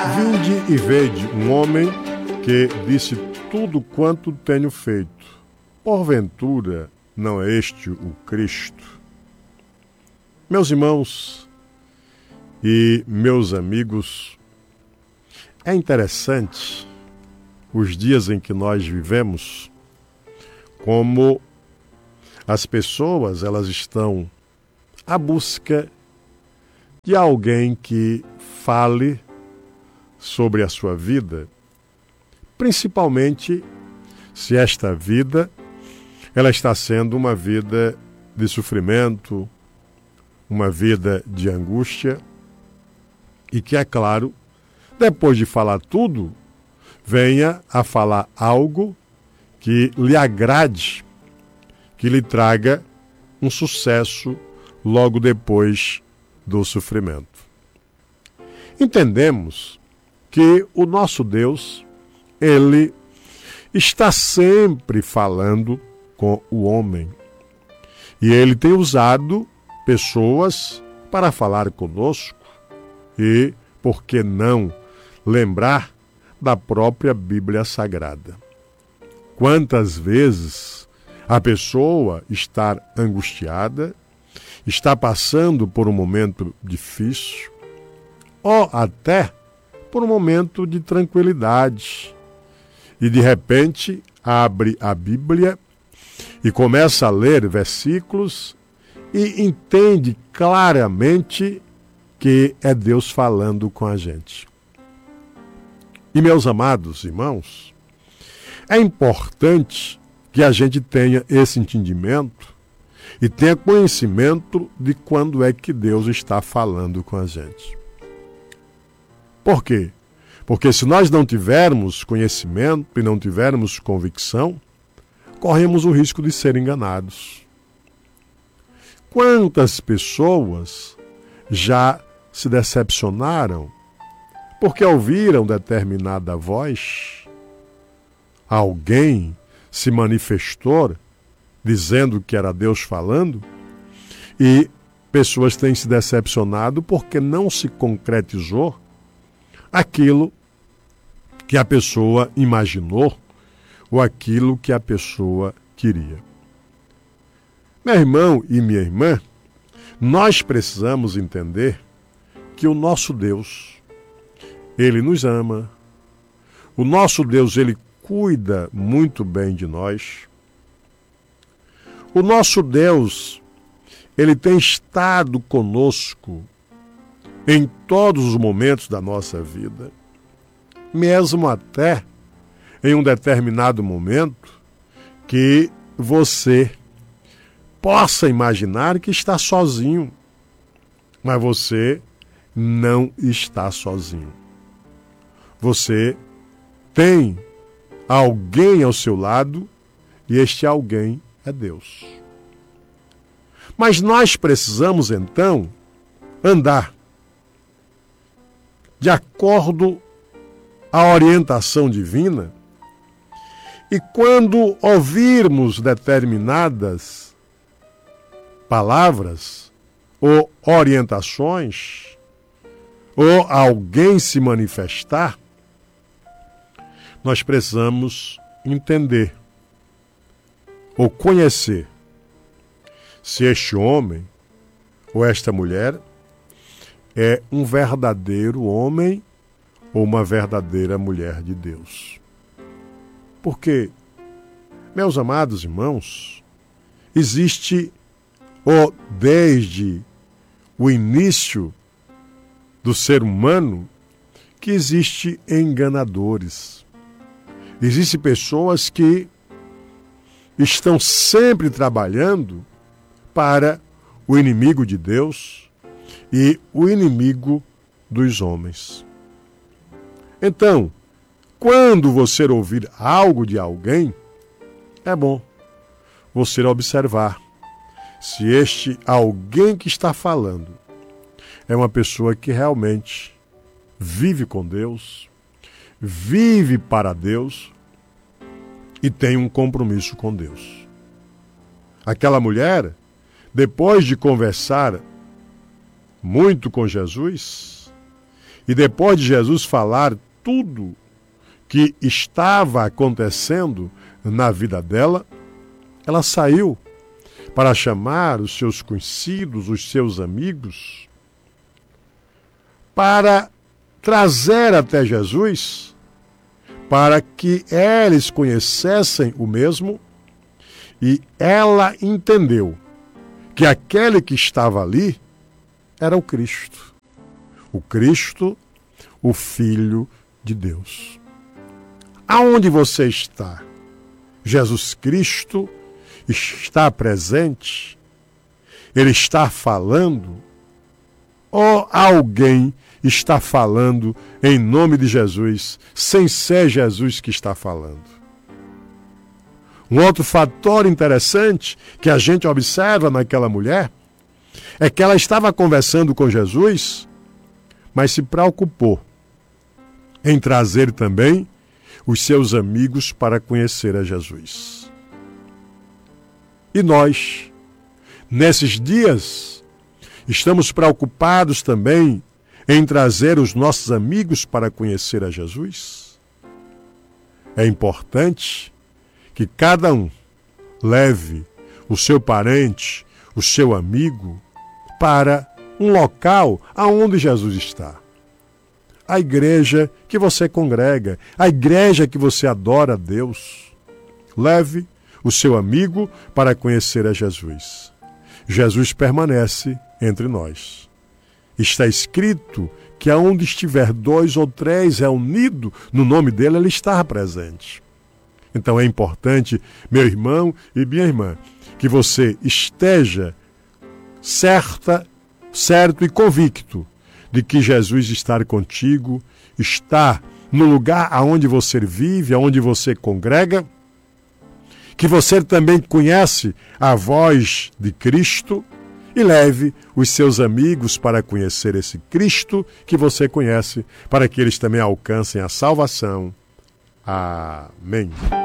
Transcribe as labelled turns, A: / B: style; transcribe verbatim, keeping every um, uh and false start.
A: Vinde e vede um homem que disse tudo quanto tenho feito. Porventura, não é este o Cristo? Meus irmãos e meus amigos, é interessante os dias em que nós vivemos, como as pessoas elas estão à busca de alguém que fale sobre a sua vida, principalmente se esta vida ela está sendo uma vida de sofrimento, uma vida de angústia, e que, é claro, depois de falar tudo, venha a falar algo que lhe agrade, que lhe traga um sucesso logo depois do sofrimento. Entendemos que o nosso Deus, ele está sempre falando com o homem. E ele tem usado pessoas para falar conosco. E, por que não, lembrar da própria Bíblia Sagrada. Quantas vezes a pessoa está angustiada, está passando por um momento difícil, ou até por um momento de tranquilidade, e de repente abre a Bíblia e começa a ler versículos e entende claramente que é Deus falando com a gente. E, meus amados irmãos, é importante que a gente tenha esse entendimento e tenha conhecimento de quando é que Deus está falando com a gente. Por quê? Porque se nós não tivermos conhecimento e não tivermos convicção, corremos o risco de ser enganados. Quantas pessoas já se decepcionaram porque ouviram determinada voz? Alguém se manifestou dizendo que era Deus falando, e pessoas têm se decepcionado porque não se concretizou aquilo que a pessoa imaginou ou aquilo que a pessoa queria. Meu irmão e minha irmã, nós precisamos entender que o nosso Deus, Ele nos ama, o nosso Deus, Ele cuida muito bem de nós, o nosso Deus, Ele tem estado conosco em todos os momentos da nossa vida, mesmo até em um determinado momento que você possa imaginar que está sozinho, mas você não está sozinho. Você tem alguém ao seu lado e este alguém é Deus. Mas nós precisamos então andar de acordo à orientação divina, e quando ouvirmos determinadas palavras ou orientações, ou alguém se manifestar, nós precisamos entender ou conhecer se este homem ou esta mulher é um verdadeiro homem ou uma verdadeira mulher de Deus. Porque, meus amados irmãos, existe ou desde o início do ser humano que existe enganadores. Existem pessoas que estão sempre trabalhando para o inimigo de Deus e o inimigo dos homens. Então, quando você ouvir algo de alguém, é bom você observar se este alguém que está falando é uma pessoa que realmente vive com Deus, vive para Deus e tem um compromisso com Deus. Aquela mulher, depois de conversar muito com Jesus E depois de Jesus falar tudo que estava acontecendo na vida dela, ela saiu para chamar os seus conhecidos, os seus amigos, para trazer até Jesus, para que eles conhecessem o mesmo, e ela entendeu que aquele que estava ali era o Cristo. O Cristo, o Filho de Deus. Aonde você está? Jesus Cristo está presente? Ele está falando? Ou alguém está falando em nome de Jesus, sem ser Jesus que está falando? Um outro fator interessante que a gente observa naquela mulher é que ela estava conversando com Jesus, mas se preocupou em trazer também os seus amigos para conhecer a Jesus. E nós, nesses dias, estamos preocupados também em trazer os nossos amigos para conhecer a Jesus? É importante que cada um leve o seu parente, o seu amigo, para um local aonde Jesus está. A igreja que você congrega, a igreja que você adora a Deus. Leve o seu amigo para conhecer a Jesus. Jesus permanece entre nós. Está escrito que aonde estiver dois ou três reunidos no nome dele, ele está presente. Então é importante, meu irmão e minha irmã, que você esteja certa, certo e convicto de que Jesus está contigo, está no lugar aonde você vive, aonde você congrega, que você também conhece a voz de Cristo e leve os seus amigos para conhecer esse Cristo que você conhece, para que eles também alcancem a salvação. Amém.